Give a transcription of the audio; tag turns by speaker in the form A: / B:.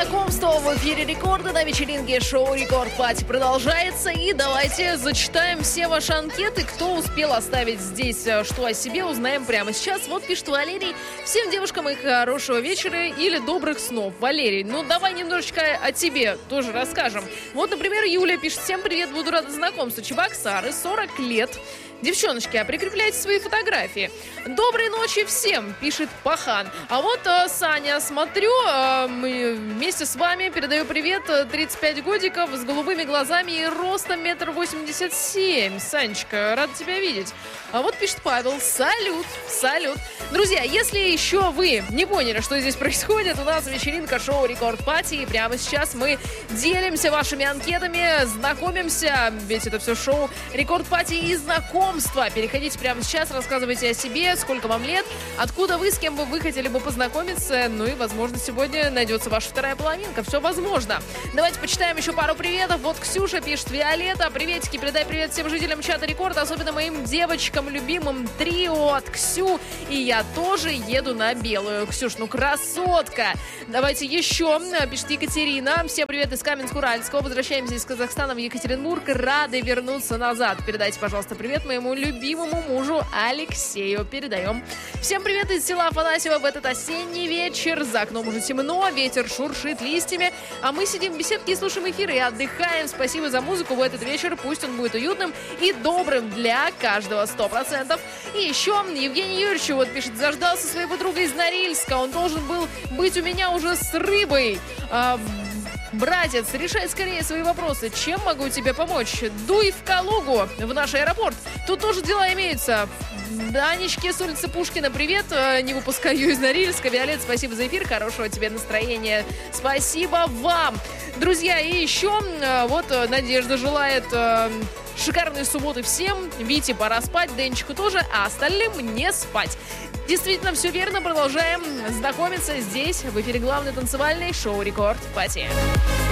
A: знакомство в эфире Рекорда на вечеринке шоу Рекорд Пати продолжается. И давайте зачитаем все ваши анкеты. Кто успел оставить здесь что о себе, узнаем прямо сейчас. Вот пишет Валерий. Всем девушкам их хорошего вечера или добрых снов. Валерий, ну давай немножечко о тебе тоже расскажем. Вот, например, Юля пишет. Всем привет, буду рада знакомству. Чебоксары, 40 лет. Девчоночки, а прикрепляйте свои фотографии. Доброй ночи всем, пишет Пахан. А вот Саня, смотрю, вместе с вами передаю привет. 35 годиков, с голубыми глазами и ростом 1,87 м. Санечка, рад тебя видеть. А вот пишет Павел, салют, салют. Друзья, если еще вы не поняли, что здесь происходит, у нас вечеринка шоу Рекорд Пати. И прямо сейчас мы делимся вашими анкетами, знакомимся, ведь это все шоу Рекорд Пати и знакомимся. Переходите прямо сейчас, рассказывайте о себе, сколько вам лет, откуда вы, с кем бы вы хотели бы познакомиться, ну и, возможно, сегодня найдется ваша вторая половинка, все возможно. Давайте почитаем еще пару приветов. Вот Ксюша пишет, Виолетта, приветики, передай привет всем жителям чата Рекорд, особенно моим девочкам, любимым трио от Ксю, и я тоже еду на белую. Ксюш, ну красотка! Давайте еще, пишет Екатерина, всем привет из Каменск-Уральского, возвращаемся из Казахстана в Екатеринбург, рады вернуться назад. Передайте, пожалуйста, привет моему любимому мужу Алексею. Передаем. Всем привет из села Афанасьево в этот осенний вечер. За окном уже темно, ветер шуршит листьями, а мы сидим в беседке и слушаем эфир и отдыхаем. Спасибо за музыку в этот вечер. Пусть он будет уютным и добрым для каждого 100%. И еще Евгений Юрьевич вот пишет, заждался своего друга из Норильска. Он должен был быть у меня уже с рыбой. Братец, решай скорее свои вопросы. Чем могу тебе помочь? Дуй в Калугу, в наш аэропорт. Тут тоже дела имеются. Данечке с улицы Пушкина, привет. Не выпускаю из Норильска. Виолет, спасибо за эфир. Хорошего тебе настроения. Спасибо вам. Друзья, и еще вот Надежда желает шикарной субботы всем. Вите пора спать, Денчику тоже, а остальным не спать. Действительно, все верно. Продолжаем знакомиться здесь, в эфире главной танцевальной шоу Рекорд Пати.